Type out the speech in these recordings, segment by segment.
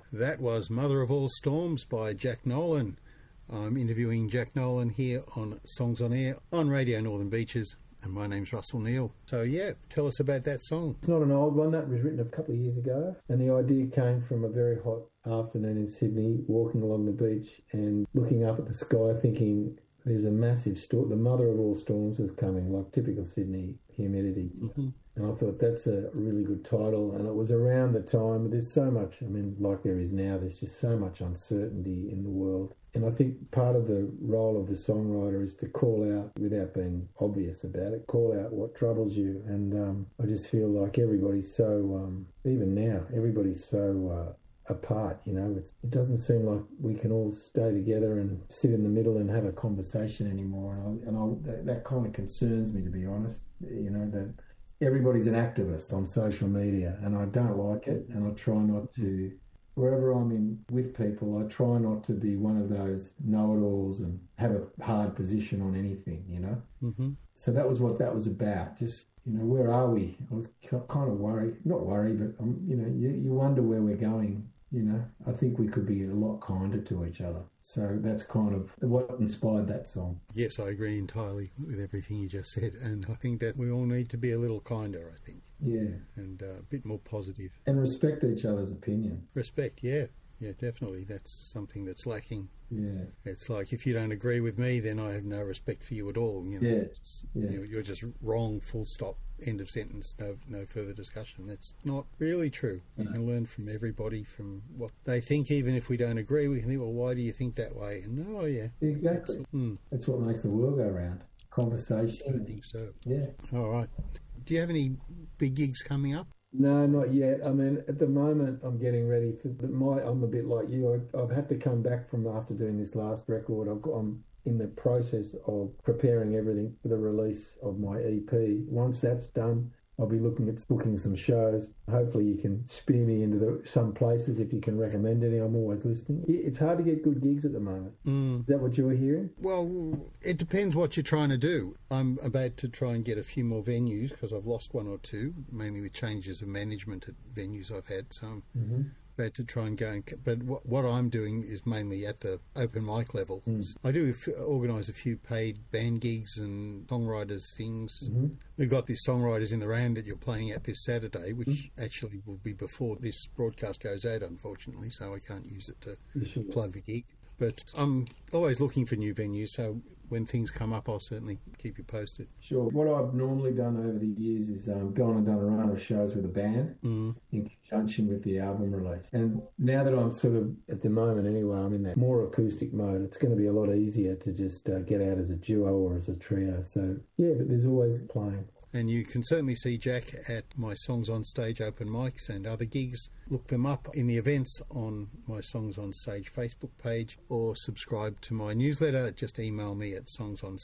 That was Mother of All Storms by Jack Nolan. I'm interviewing Jack Nolan here on Songs on Air on Radio Northern Beaches, and my name's Russell Neal. So yeah, tell us about that song. It's not an old one. That was written a couple of years ago, and the idea came from a very hot afternoon in Sydney, walking along the beach and looking up at the sky thinking there's a massive storm. The mother of all storms is coming, like typical Sydney humidity. Mm-hmm. And I thought that's a really good title. And it was around the time, there's so much, I mean, like there is now, there's just so much uncertainty in the world. And I think part of the role of the songwriter is to call out, without being obvious about it, call out what troubles you. And I just feel like everybody's so, even now, everybody's so apart, you know. It doesn't seem like we can all stay together and sit in the middle and have a conversation anymore. That kind of concerns me, to be honest, you know, that everybody's an activist on social media, and I don't like it, and I try not to, wherever I'm in with people, I try not to be one of those know-it-alls and have a hard position on anything, you know. Mm-hmm. So that was what that was about. Just, you know, where are we? I was kind of worried, not worried, but, you know, you wonder where we're going. You know, I think we could be a lot kinder to each other. So that's kind of what inspired that song. Yes, I agree entirely with everything you just said. And I think that we all need to be a little kinder, I think. Yeah. And a bit more positive. And respect each other's opinion. Respect, yeah. Yeah, definitely. That's something that's lacking. Yeah. It's like, if you don't agree with me, then I have no respect for you at all. You know, You're just wrong, full stop, end of sentence, no further discussion. That's not really true. We can learn from everybody, from what they think. Even if we don't agree, we can think, well, why do you think that way? And Exactly. That's what makes the world go round. Conversation. I think so. Yeah. All right. Do you have any big gigs coming up? No, not yet. I mean, at the moment, I'm getting ready for I'm a bit like you. I've had to come back from after doing this last record. I'm in the process of preparing everything for the release of my EP. Once that's done, I'll be looking at booking some shows. Hopefully you can spear me into some places if you can recommend any. I'm always listening. It's hard to get good gigs at the moment. Is that what you're hearing? Well, it depends what you're trying to do. I'm about to try and get a few more venues because I've lost one or two, mainly with changes of management at venues I've had. So I'm about to try and go. But what I'm doing is mainly at the open mic level. I do organise a few paid band gigs and songwriters things. We've got these songwriters in the round that you're playing at this Saturday, which actually will be before this broadcast goes out, unfortunately, so I can't use it to plug the gig. But I'm always looking for new venues, so when things come up, I'll certainly keep you posted. Sure. What I've normally done over the years is gone and done a run of shows with a band in conjunction with the album release. And now that I'm sort of, at the moment anyway, I'm in that more acoustic mode, it's going to be a lot easier to just get out as a duo or as a trio. So, yeah, but there's always playing. And you can certainly see Jack at my Songs on Stage open mics and other gigs. Look them up in the events on my Songs on Stage Facebook page, or subscribe to my newsletter. Just email me at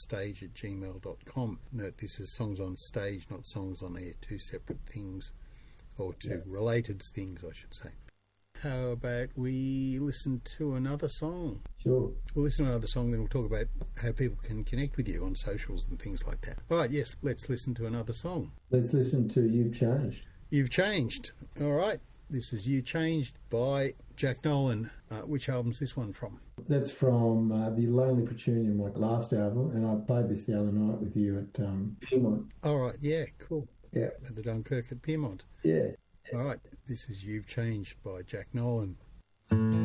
songsonstage@gmail.com. Note, this is Songs on Stage, not Songs on Air, two separate things, or two related things, I should say. How about we listen to another song? Sure. We'll listen to another song, then we'll talk about how people can connect with you on socials and things like that. All right, yes, let's listen to another song. Let's listen to You've Changed. You've Changed. All right, this is You Changed by Jack Nolan. Which album's this one from? That's from The Lonely Petunium, my last album, and I played this the other night with you at Piedmont. All right, yeah, cool. Yeah. At the Dunkirk at Piedmont. Yeah. All right, this is You've Changed by Jack Nolan.